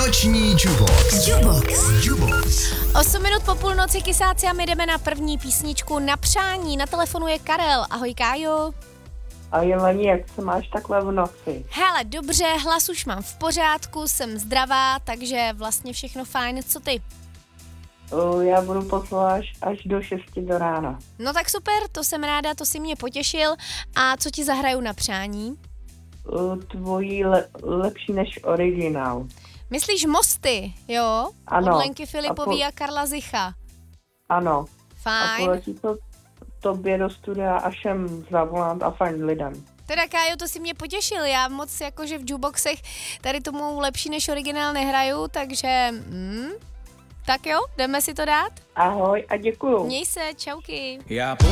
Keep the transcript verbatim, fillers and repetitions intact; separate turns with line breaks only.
Noční Jubox. Jubox. Jubox.
osm minut po půlnoci, kysáci, a my jdeme na první písničku na přání. Na telefonu je Karel. Ahoj, Kájo.
A Jelení, jak se máš takhle v noci?
Hele, dobře, hlas už mám v pořádku, jsem zdravá, takže vlastně všechno fajn. Co ty?
Uh, já budu poslouchat až do šesti do rána.
No tak super, to jsem ráda, to si mě potěšil. A co ti zahraju na přání?
Uh, tvojí le- lepší než originál.
Myslíš Mosty, jo?
Ano.
Od Lenky Filipový a,
A
po... a Karla Zicha.
Ano. A
Fajn.
poletí to tobě do studia a všem zavolant a fajn lidem.
Teda, Kájo, to si mě potěšil, já moc jakože v jukeboxech tady tomu lepší než originál nehraju, takže mm, tak jo, jdeme si to dát?
Ahoj a děkuju.
Měj se, čauky.
Já